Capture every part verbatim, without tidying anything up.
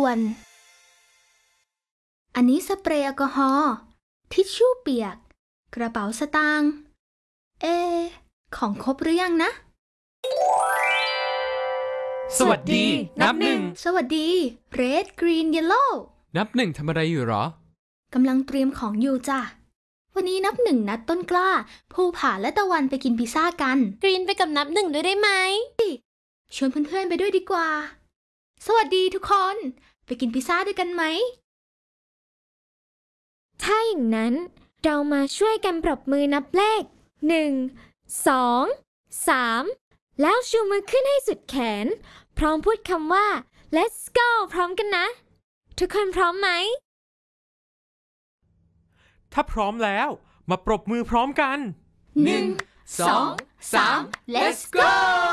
วนอันนี้สเปรย์แอลกอฮอล์ทิชชู่เปียกกระเป๋าสตางค์เอของครบหรือยังนะสวัสดีนับหนึ่งสวัสดี Red Green Yellow นับหนึ่งทำอะไรอยู่หรอกำลังเตรียมของอยู่จ้ะวันนี้นับหนึ่งนัดต้นกล้าภูผาและตะวันไปกินพิซซ่ากันกรีนไปกับนับหนึ่งด้วยได้ไหมชวนเพื่อนๆไปด้วยดีกว่าสวัสดีทุกคนไปกินพิซซ่าด้วยกันไหมถ้าอย่างนั้นเรามาช่วยกันปรบมือนับเลขหนึ่ง สอง สามแล้วชูมือขึ้นให้สุดแขนพร้อมพูดคำว่า let's go พร้อมกันนะทุกคนพร้อมไหมถ้าพร้อมแล้วมาปรบมือพร้อมกันหนึ่ง สอง สาม let's go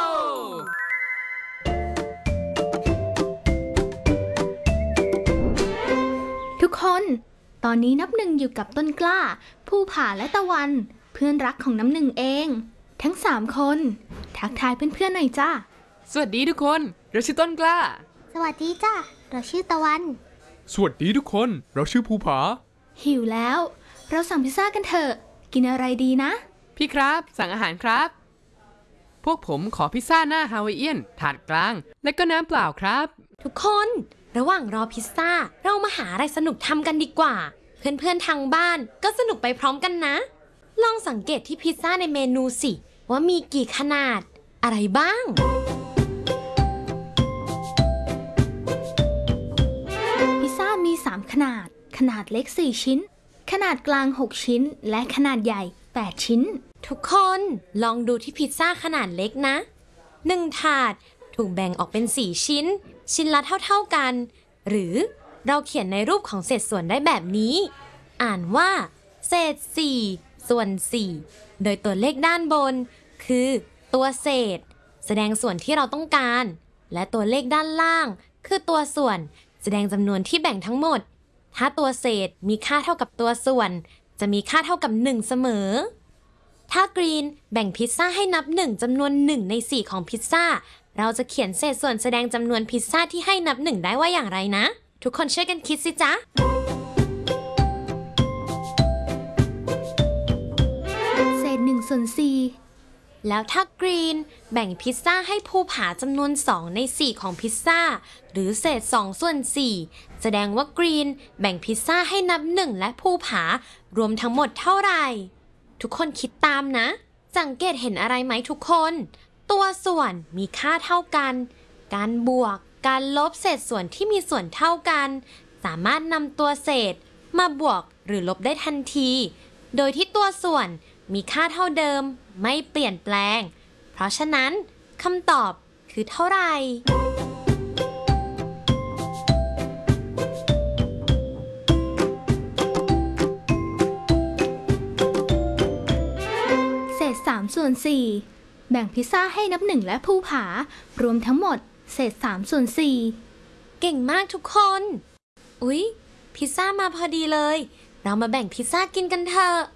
ทุกคนตอนนี้นับหนึ่งอยู่กับต้นกล้าภูผาและตะวันเพื่อนรักของน้ำหนึ่งเองทั้งสามคนทักทายเพื่อนๆหน่อยจ้าสวัสดีทุกคนเราชื่อต้นกล้าสวัสดีจ้าเราชื่อตะวันสวัสดีทุกคนเราชื่อภูผาหิวแล้วเราสั่งพิซซ่ากันเถอะกินอะไรดีนะพี่ครับสั่งอาหารครับพวกผมขอพิซซ่าหน้าฮาวายเอียนถาดกลางและก็น้ำเปล่าครับทุกคนระหว่างรอพิซซ่าเรามาหาอะไรสนุกทำกันดีกว่าเพื่อนๆทางบ้านก็สนุกไปพร้อมกันนะลองสังเกตที่พิซซ่าในเมนูสิว่ามีกี่ขนาดอะไรบ้างพิซซ่ามีสามขนาดขนาดเล็กสี่ชิ้นขนาดกลางหกชิ้นและขนาดใหญ่แปดชิ้นทุกคนลองดูที่พิซซ่าขนาดเล็กนะหนึ่งถาดถูกแบ่งออกเป็นสี่ชิ้นชิ้นละเท่าๆกันหรือเราเขียนในรูปของเศษส่วนได้แบบนี้อ่านว่าเศษสี่ส่วนสี่โดยตัวเลขด้านบนคือตัวเศษแสดงส่วนที่เราต้องการและตัวเลขด้านล่างคือตัวส่วนแสดงจำนวนที่แบ่งทั้งหมดถ้าตัวเศษมีค่าเท่ากับตัวส่วนจะมีค่าเท่ากับหนึ่งเสมอถ้ากรีนแบ่งพิซซ่าให้นับหนึ่งจำนวนหนึ่งในสี่ของพิซซ่าเราจะเขียนเศษส่วนแสดงจำนวนพิซซ่าที่ให้นับหนึ่งได้ว่าอย่างไรนะทุกคนช่วยกันคิดสิจ๊ะเศษหนึ่งส่วนสี่แล้วถ้ากรีนแบ่งพิซซ่าให้ภูผาจำนวนสองในสี่ของพิซซ่าหรือเศษสองส่วนสี่แสดงว่ากรีนแบ่งพิซซ่าให้นับหนึ่งและภูผารวมทั้งหมดเท่าไหร่ทุกคนคิดตามนะสังเกตเห็นอะไรไหมทุกคนตัวส่วนมีค่าเท่ากันการบวกการลบเศษส่วนที่มีส่วนเท่ากันสามารถนำตัวเศษมาบวกหรือลบได้ทันทีโดยที่ตัวส่วนมีค่าเท่าเดิมไม่เปลี่ยนแปลงเพราะฉะนั้นคำตอบคือเท่าไหร่เศษสามส่วนสี่แบ่งพิซซ่าให้นับหนึ่งและภูผารวมทั้งหมดเศษสามส่วนสี่เก่งมากทุกคนอุ๊ยพิซซ่ามาพอดีเลยเรามาแบ่งพิซซ่ากินกันเถอะ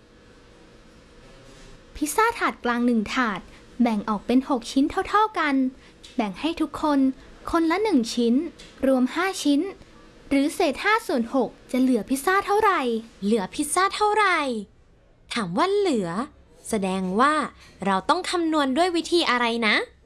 พิซซ่าถาดกลางหนึ่งถาดแบ่งออกเป็นหกชิ้นเท่าๆกันแบ่งให้ทุกคนคนละหนึ่งชิ้นรวมห้าชิ้นหรือเศษห้าส่วนหกจะเหลือพิซซ่าเท่าไหร่เหลือพิซซ่าเท่าไหร่ถามว่าเหลือแสดงว่าเราต้องคำนวณด้วยวิธีอะไรนะ